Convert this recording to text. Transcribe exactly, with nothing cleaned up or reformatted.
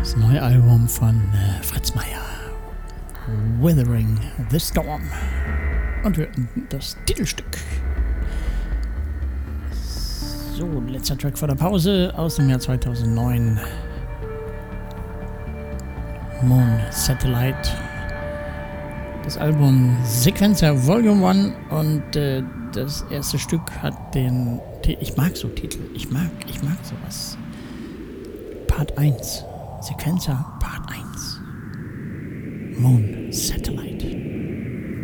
Das neue Album von äh, Fritz Meier. Withering the Storm. Und wir das Titelstück. So, letzter Track vor der Pause aus dem Jahr zweitausendneun. Moon Satellite. Das Album Sequencer Volume eins und äh, das erste Stück hat den... Ich mag so Titel. Ich mag, ich mag sowas. Part eins. Sequencer Part eins. Moon Satellite.